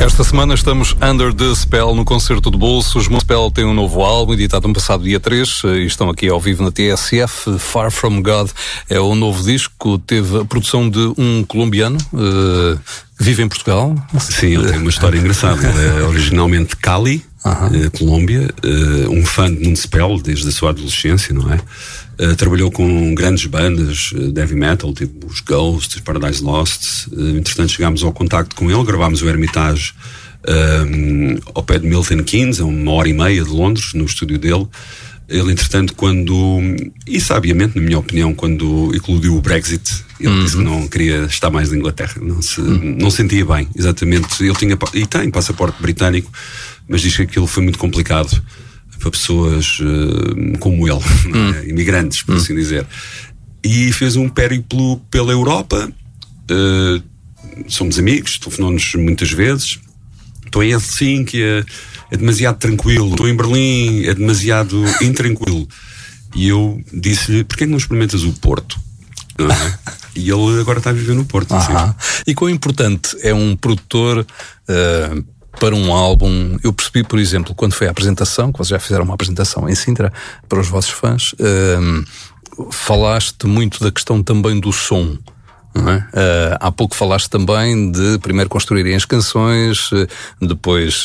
Esta semana estamos Under the Spell no Concerto de Bolso. Os Moonspell têm um novo álbum editado no passado dia 3 e estão aqui ao vivo na TSF. Far From God é o novo disco. Teve a produção de um colombiano, vive em Portugal. Sim, ele tem uma história engraçada. Ele é originalmente de Cali, Colômbia, um fã de Moonspell desde a sua adolescência, não é? Trabalhou com grandes bandas de heavy metal, tipo os Ghosts, Paradise Lost. Entretanto, chegámos ao contacto com ele, gravámos o Hermitage ao pé de Milton Keynes, a 1h30 de Londres, no estúdio dele. Ele, entretanto, e sabiamente, na minha opinião, quando eclodiu o Brexit, ele disse que não queria estar mais na Inglaterra, não sentia bem, exatamente. Ele tem passaporte britânico, mas diz que aquilo foi muito complicado para pessoas como ele, imigrantes, por assim dizer. E fez um périplo pela Europa. Somos amigos, telefonamos muitas vezes. Estou em Helsinki, é demasiado tranquilo. Estou em Berlim, é demasiado intranquilo. E eu disse-lhe, porquê que não experimentas o Porto? Não é? E ele agora está a viver no Porto. E quão importante é um produtor para um álbum? Eu percebi, por exemplo, quando foi a apresentação, que vocês já fizeram uma apresentação em Sintra para os vossos fãs, falaste muito da questão também do som. Não é? Há pouco falaste também de primeiro construírem as canções, depois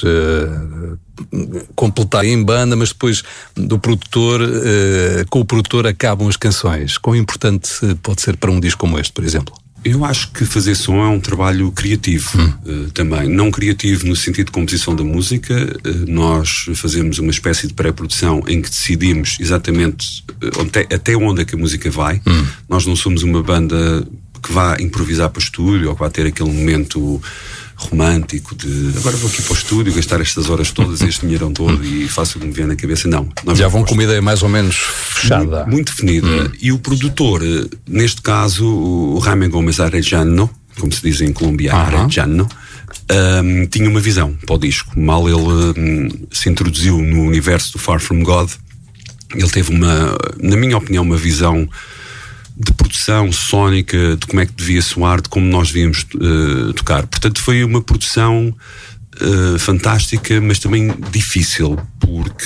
completarem em banda, mas depois do produtor, com o produtor acabam as canções. Quão importante pode ser para um disco como este, por exemplo? Eu acho que fazer som é um trabalho criativo também. Não criativo no sentido de composição da música. Nós fazemos uma espécie de pré-produção em que decidimos exatamente até onde é que a música vai. Nós não somos uma banda que vá improvisar para o estúdio ou que vá ter aquele momento romântico de agora vou aqui para o estúdio gastar estas horas todas, este dinheirão todo e faço o que me vier na cabeça. Não. Já vão com uma ideia mais ou menos fechada. Muito definida. E o produtor, neste caso, o Jaime Gómez Arellano, como se diz em Colômbia, Arellano, tinha uma visão para o disco. Mal ele se introduziu no universo do Far From God, ele teve na minha opinião, uma visão de produção sónica, de como é que devia soar, de como nós devíamos tocar. Portanto, foi uma produção fantástica, mas também difícil, porque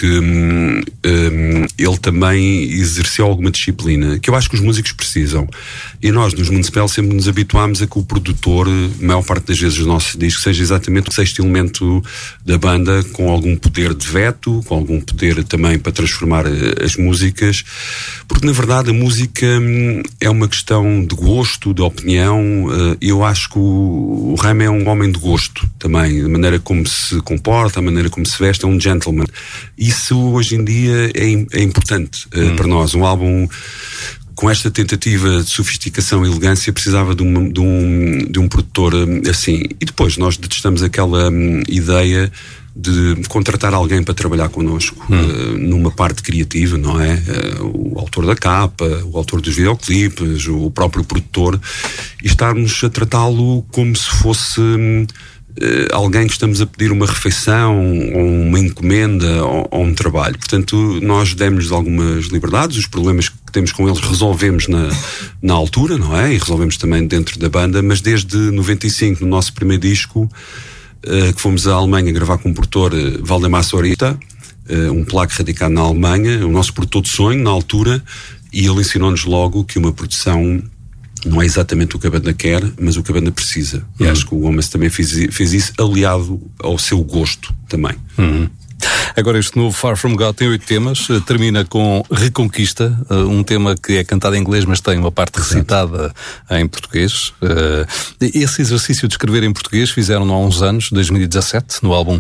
ele também exerceu alguma disciplina, que eu acho que os músicos precisam. E nós, nos Moonspell, sempre nos habituámos a que o produtor, a maior parte das vezes, os nossos discos, seja exatamente o sexto elemento da banda, com algum poder de veto, com algum poder também para transformar as músicas, porque na verdade a música é uma questão de gosto, de opinião. Eu acho que o Jaime é um homem de gosto também, da maneira como se comporta, a maneira como se veste, é um gentleman. Isso hoje em dia é importante para nós. Um álbum com esta tentativa de sofisticação e elegância precisava de um produtor assim. E depois nós detestamos aquela ideia de contratar alguém para trabalhar connosco numa parte criativa, não é? O autor da capa, o autor dos videoclipes, o próprio produtor, e estarmos a tratá-lo como se fosse alguém que estamos a pedir uma refeição ou uma encomenda ou um trabalho. Portanto, nós demos algumas liberdades, os problemas que temos com eles resolvemos na altura, não é? E resolvemos também dentro da banda, mas desde 95, no nosso primeiro disco, que fomos à Alemanha gravar com o produtor Valdemar Sorita, um polaco radicado na Alemanha, o nosso produtor de sonho na altura, e ele ensinou-nos logo que uma produção não é exatamente o que a banda quer, mas o que a banda precisa. E acho que o Gomes também fez isso aliado ao seu gosto também. Agora este novo Far From God tem 8 temas, termina com Reconquista, um tema que é cantado em inglês, mas tem uma parte recitada em português. Esse exercício de escrever em português fizeram-no há uns anos, 2017, no álbum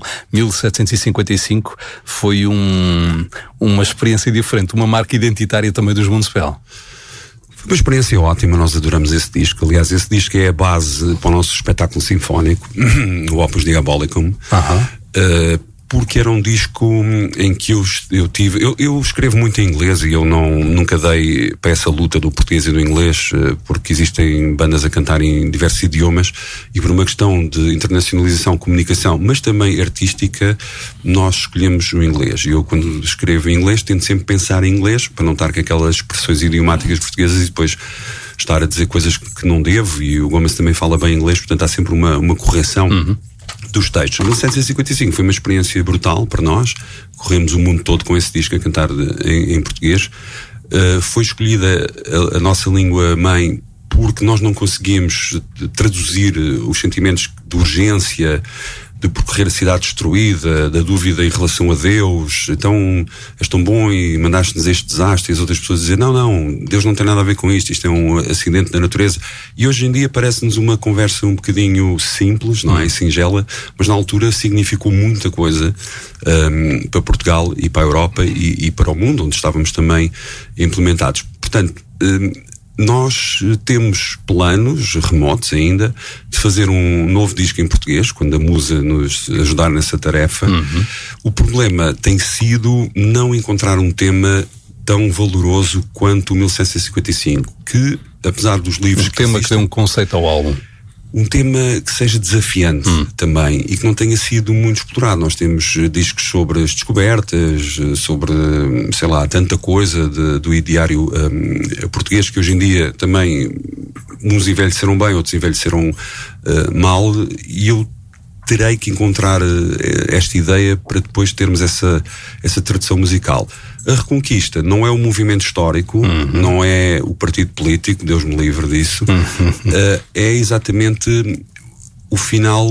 1755, foi uma experiência diferente, uma marca identitária também dos Moonspell. Uma experiência ótima, nós adoramos esse disco. Aliás, esse disco é a base para o nosso espetáculo sinfónico, o Opus Diabolicum, porque era um disco em que eu escrevo muito em inglês e eu nunca dei para essa luta do português e do inglês, porque existem bandas a cantar em diversos idiomas e por uma questão de internacionalização, comunicação, mas também artística, nós escolhemos o inglês. E eu, quando escrevo em inglês, tento sempre pensar em inglês, para não estar com aquelas expressões idiomáticas portuguesas e depois estar a dizer coisas que não devo, e o Gomes também fala bem inglês, portanto há sempre uma correção. dos textos. 1755 foi uma experiência brutal para nós. Corremos o mundo todo com esse disco a cantar em português. Foi escolhida a nossa língua mãe porque nós não conseguíamos traduzir os sentimentos de urgência, de percorrer a cidade destruída, da dúvida em relação a Deus. Então, és tão bom e mandaste-nos este desastre, e as outras pessoas dizem, não, Deus não tem nada a ver com isto é um acidente da natureza. E hoje em dia parece-nos uma conversa um bocadinho simples, não é? Singela, mas na altura significou muita coisa para Portugal e para a Europa e para o mundo, onde estávamos também implementados. Portanto, nós temos planos remotos ainda de fazer um novo disco em português, quando a Musa nos ajudar nessa tarefa. O problema tem sido não encontrar um tema tão valoroso quanto o 1755, que, apesar dos livros que tema que dê um conceito ao álbum. Um tema que seja desafiante também e que não tenha sido muito explorado. Nós temos discos sobre as descobertas, sobre, sei lá, tanta coisa do ideário português que hoje em dia também uns envelheceram bem, outros envelheceram mal, e eu terei que encontrar esta ideia para depois termos essa tradução musical. A Reconquista não é um movimento histórico, não é o partido político, Deus me livre disso. É exatamente o final,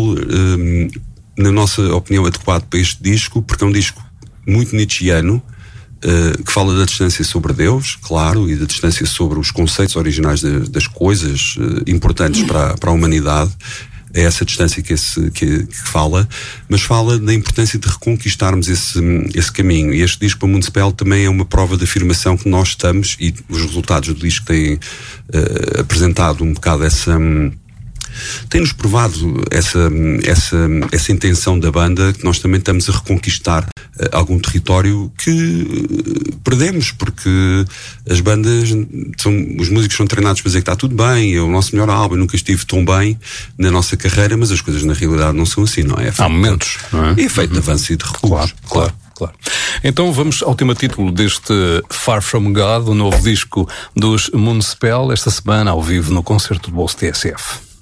na nossa opinião, adequado para este disco, porque é um disco muito nietzschiano, que fala da distância sobre Deus, claro, e da distância sobre os conceitos originais das coisas importantes para a humanidade. É essa distância que fala, mas fala da importância de reconquistarmos esse caminho. E este disco para Municipal também é uma prova de afirmação que nós estamos, e os resultados do disco têm apresentado um bocado tem-nos provado essa intenção da banda, que nós também estamos a reconquistar algum território que perdemos, porque as bandas, os músicos são treinados para dizer que está tudo bem, é o nosso melhor álbum, eu nunca estive tão bem na nossa carreira, mas as coisas na realidade não são assim, não é? Há momentos, não é? É feito de avanço e de recursos. Claro. Então vamos ao tema título deste Far From God, o novo disco dos Municipal, esta semana ao vivo no concerto do Bolso TSF.